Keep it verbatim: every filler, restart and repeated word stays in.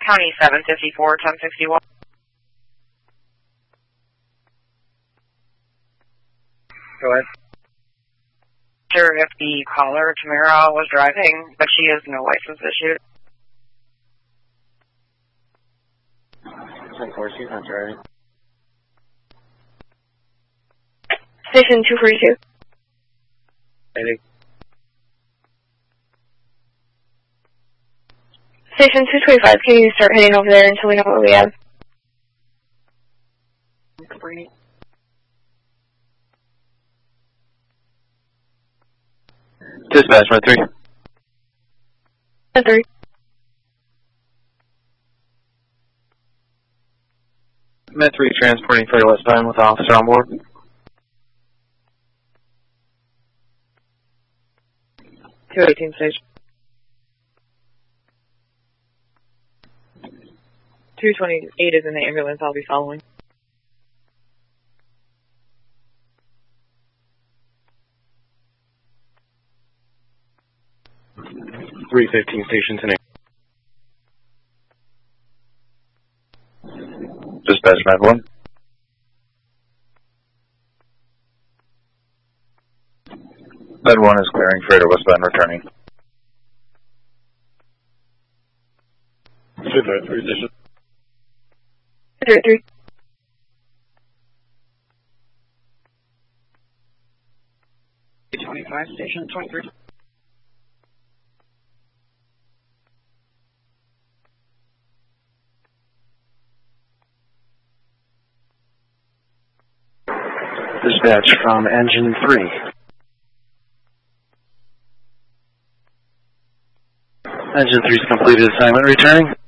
County seven fifty-four, ten sixty-one. Go ahead. Sure if the caller, Tamara, was driving, but she has no license issued. Of course, she's not driving. Station two forty-two. Heading. Station two twenty-five, can you start heading over there until we know what we have? Cabrini. Dispatch, Med three. Med three. Med three transporting freighter westbound with officer on board. two eighteen station. two twenty-eight is in the ambulance. I'll be following. three fifteen station ten. Dispatch, Med one. Med one is clearing freighter westbound returning. Dispatch, three station. three three. twenty-five station twenty-three. Dispatch from engine three. Engine three's completed assignment returning.